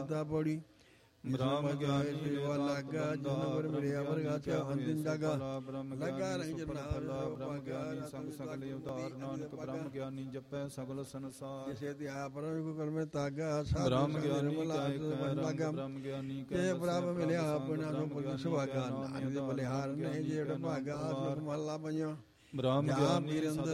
ਮਾਤਾ ਪੌੜੀ ਬ੍ਰਹਮ ਗਿਆਨੀ ਜੀਵਾ ਲਾਗਾ ਜਨਵਰ ਮਿਲਿਆ ਵਰਗਾ ਚਾ ਅੰਤਿਮ ਜਾਗਾ ਬ੍ਰਹਮ ਲਗਾ ਗਿਆਨੀ ਰਹੀ ਸੁਪਨ ਜਨਾ ਫਲਾ ਬ੍ਰਹਮ ਗਿਆਨੀ ਸੰਗ ਸਗਲ ਉਦਾਰ ਨਾਨਕ ਬ੍ਰਹਮ ਗਿਆਨੀ ਜਪੈ ਸਗਲ ਸੰਸਾਰ ਜਿਸੇ ਤੇ ਆਪ ਕੋ ਕਰਮੇ ਤਾਗਾ ਬ੍ਰਹਮ ਗਿਆਨੀ ਕੈ ਰੰਗ ਬ੍ਰਹਮ ਗਿਆਨੀ ਕੈ ਤੇ ਬ੍ਰਹਮ ਮਿਲਿਆ ਆਪਣਾ ਨੂੰ ਪੁੱਛ ਸੁਭਾਗਾ ਨਾਨਕ ਦੇ ਬਲਿਹਾਰ ਨੇ ਜਿਹੜਾ ਭਾਗਾ ਆਪ ਮਹਲਾ ਪੰਜਵਾਂ ਬ੍ਰਹਮ ਗਿਆਨੀ